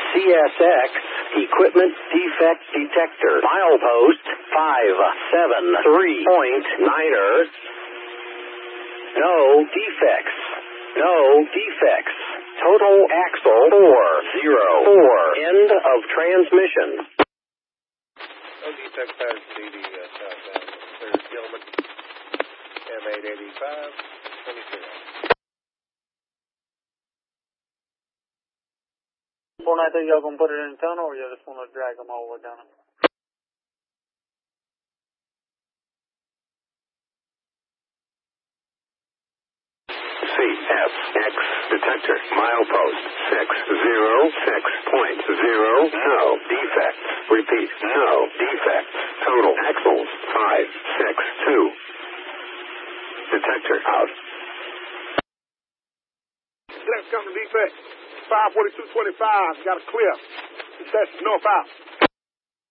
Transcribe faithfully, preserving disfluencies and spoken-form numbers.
C S X equipment defect detector. Milepost five seven three point niner. No defects. No defects. Total axle four zero four. End of transmission. No defect pattern D D uh, southbound. Third gentleman. M eight eighty-five twenty-two. four nine three, y'all gonna put it in the tunnel, or you just want to drag them all the way down it? C S X detector. Milepost six zero six point zero. No defects. Repeat. No defects. Total axles five six two. Detector out. Let's come to defect. five forty-two twenty-five. Got a clear. That's north out.